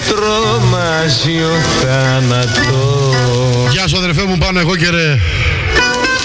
τρομάζει ο θάνατος. Γεια σου αδερφέ μου, πάνω εγώ και ρε.